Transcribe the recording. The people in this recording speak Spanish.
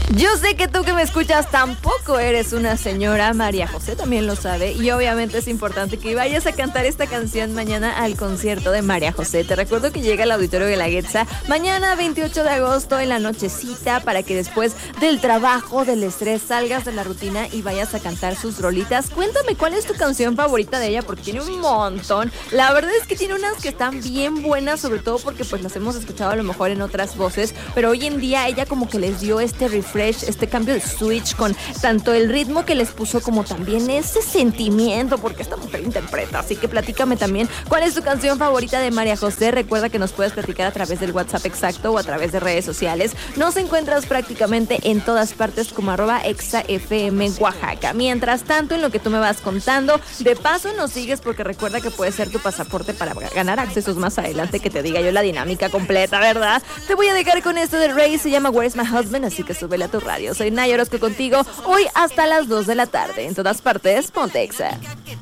Yo sé que tú que me escuchas tampoco eres una señora, María José también lo sabe, y obviamente es importante que vayas a cantar esta canción mañana al concierto de María José. Te recuerdo que llega al Auditorio Guelaguetza mañana 28 de agosto en la nochecita para que después del trabajo, del estrés, salgas de la rutina y vayas a cantar sus rolitas. Cuéntame cuál es tu canción favorita de ella, porque tiene un montón. La verdad es que tiene unas que están bien buenas, sobre todo porque pues las hemos escuchado a lo mejor en otras voces, pero hoy en día ella como que les dio este refresh, este cambio de switch con tanto el ritmo que les puso como también ese sentimiento, porque esta mujer interpreta. Así que platícame también cuál es tu canción favorita de María José. Recuerda que nos puedes platicar a través del WhatsApp exacto o a través de redes sociales. Nos encuentras prácticamente en todas partes como @exafm Oaxaca. Mientras tanto, en lo que tú me vas contando, de paso nos sigues porque recuerda que puede ser tu pasaporte para ganar accesos más adelante, que te diga yo la dinámica completa, ¿verdad? Te voy a dejar con esto de Rey, se llama Where's My Husband, así que súbele a tu radio. Soy Naya Orozco contigo hoy hasta las 2 de la tarde. En todas partes, ponte Exa.